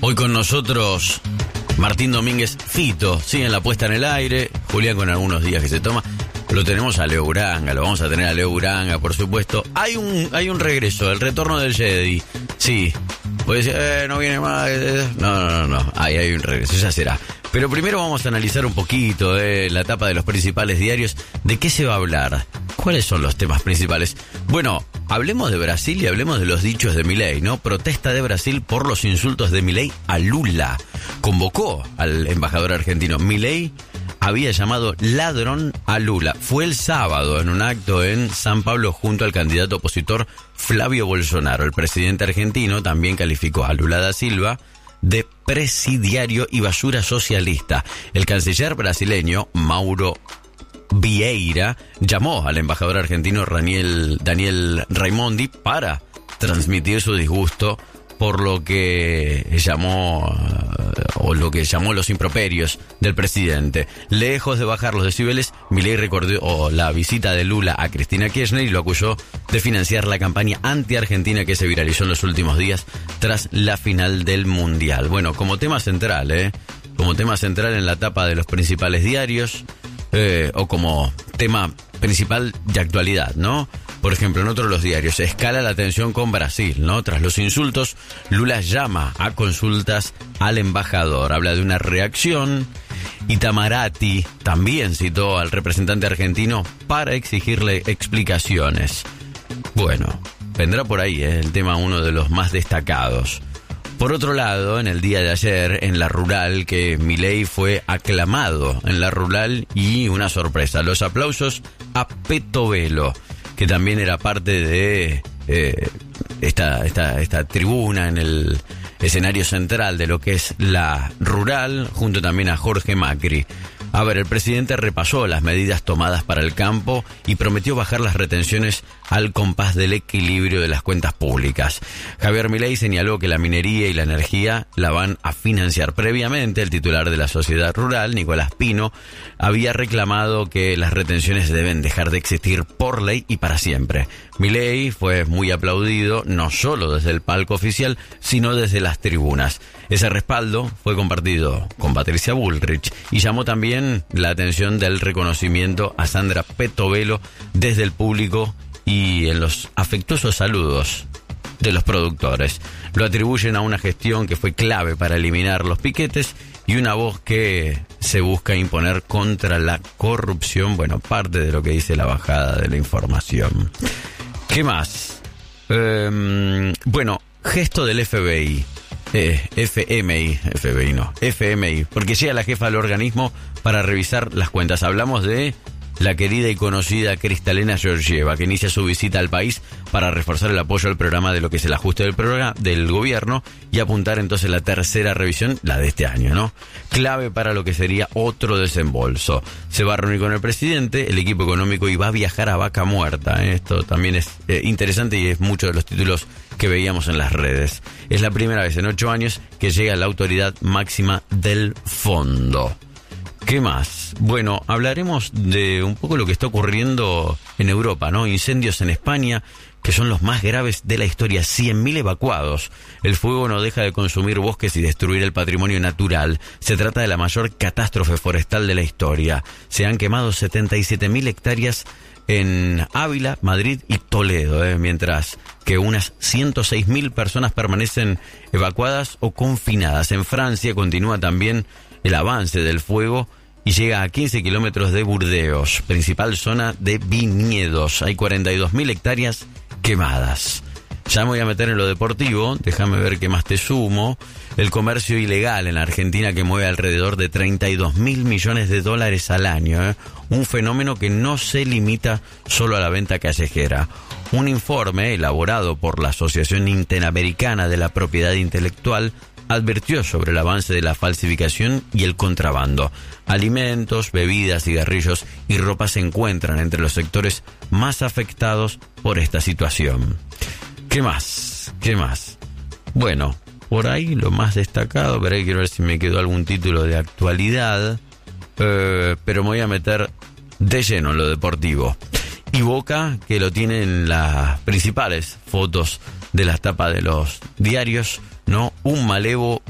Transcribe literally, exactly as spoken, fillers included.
Hoy con nosotros Martín Domínguez Fito, sí, en la puesta en el aire, Julián con algunos días que se toma. Lo tenemos a Leo Uranga, lo vamos a tener a Leo Uranga, por supuesto. Hay un hay un regreso, el retorno del Jedi. Sí, puede decir, eh, no viene más. Eh. No, no, no, no, ahí hay un regreso, ya será. Pero primero vamos a analizar un poquito eh, la tapa de los principales diarios. ¿De qué se va a hablar? ¿Cuáles son los temas principales? Bueno, hablemos de Brasil y hablemos de los dichos de Milei, ¿no? Protesta de Brasil por los insultos de Milei a Lula. Convocó al embajador argentino. Milei había llamado ladrón a Lula. Fue el sábado en un acto en San Pablo junto al candidato opositor Flavio Bolsonaro. El presidente argentino también calificó a Lula da Silva de presidiario y basura socialista. El canciller brasileño Mauro Vieira llamó al embajador argentino Daniel, Daniel Raimondi para transmitir su disgusto por lo que llamó o lo que llamó los improperios del presidente. Lejos de bajar los decibeles, Milei recordó la visita de Lula a Cristina Kirchner y lo acusó de financiar la campaña anti-argentina que se viralizó en los últimos días tras la final del Mundial. Bueno, como tema central, ¿eh? Como tema central en la tapa de los principales diarios, eh, o como tema principal de actualidad, ¿no? Por ejemplo, en otro de los diarios, escala la tensión con Brasil, ¿no? Tras los insultos, Lula llama a consultas al embajador. Habla de una reacción. Itamaraty también citó al representante argentino para exigirle explicaciones. Bueno, vendrá por ahí, ¿eh? El tema uno de los más destacados. Por otro lado, en el día de ayer, en la rural, que Milei fue aclamado en la rural y una sorpresa, los aplausos a Petovelo, que también era parte de eh, esta, esta, esta tribuna en el escenario central de lo que es la rural, junto también a Jorge Macri. A ver, el presidente repasó las medidas tomadas para el campo y prometió bajar las retenciones al compás del equilibrio de las cuentas públicas. Javier Milei señaló que la minería y la energía la van a financiar. Previamente, el titular de la sociedad rural, Nicolás Pino, había reclamado que las retenciones deben dejar de existir por ley y para siempre. Milei fue muy aplaudido, no solo desde el palco oficial, sino desde las tribunas. Ese respaldo fue compartido con Patricia Bullrich y llamó también la atención del reconocimiento a Sandra Petovelo desde el público y en los afectuosos saludos de los productores. Lo atribuyen a una gestión que fue clave para eliminar los piquetes y una voz que se busca imponer contra la corrupción. Bueno, parte de lo que dice la bajada de la información. ¿Qué más? Eh, bueno, gesto del F B I. Eh, F M I, F B I no, F M I, porque llega la jefa del organismo para revisar las cuentas. Hablamos de la querida y conocida Kristalina Georgieva, que inicia su visita al país para reforzar el apoyo al programa de lo que es el ajuste del programa del gobierno y apuntar entonces la tercera revisión, la de este año, ¿no? Clave para lo que sería otro desembolso. Se va a reunir con el presidente, el equipo económico, y va a viajar a Vaca Muerta. Esto también es eh, interesante y es mucho de los títulos que veíamos en las redes. Es la primera vez en ocho años que llega la autoridad máxima del fondo. ¿Qué más? Bueno, hablaremos de un poco lo que está ocurriendo en Europa, ¿no? Incendios en España, que son los más graves de la historia. cien mil evacuados. El fuego no deja de consumir bosques y destruir el patrimonio natural. Se trata de la mayor catástrofe forestal de la historia. Se han quemado setenta y siete mil hectáreas en Ávila, Madrid y Toledo, ¿eh? Mientras que unas ciento seis mil personas permanecen evacuadas o confinadas. En Francia continúa también el avance del fuego y llega a quince kilómetros de Burdeos, principal zona de viñedos. Hay cuarenta y dos mil hectáreas quemadas. Ya me voy a meter en lo deportivo, déjame ver qué más te sumo. El comercio ilegal en la Argentina, que mueve alrededor de treinta y dos mil millones de dólares al año, ¿eh? Un fenómeno que no se limita solo a la venta callejera. Un informe elaborado por la Asociación Interamericana de la Propiedad Intelectual advirtió sobre el avance de la falsificación y el contrabando. Alimentos, bebidas, cigarrillos y ropa se encuentran entre los sectores más afectados por esta situación. ¿Qué más? ¿Qué más? Bueno, por ahí lo más destacado, pero ahí quiero ver si me quedó algún título de actualidad, eh, pero me voy a meter de lleno en lo deportivo. Y Boca, que lo tiene en las principales fotos de las tapas de los diarios, ¿no? Un malevo